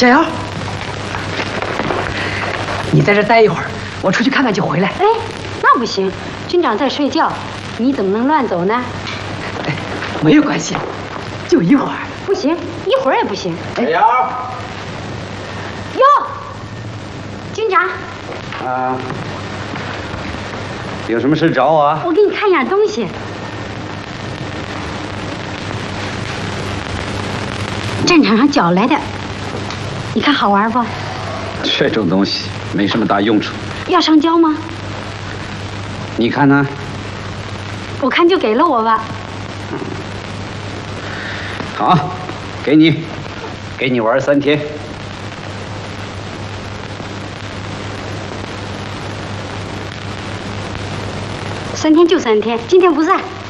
小姚，你在这待一会儿，我出去看看就回来。 哎，那不行，军长在睡觉，你怎么能乱走呢？ 哎，没有关系，就一会儿。 不行，一会儿也不行。 小姚。 哟，军长。 啊。有什么事找我啊？ 我给你看样东西。战场上缴来的，你看好玩不？ 这种东西没什么大用处。 要上交吗？ 你看呢？ 我看就给了我吧。 好，给你玩3天。 3天就3天，今天不在。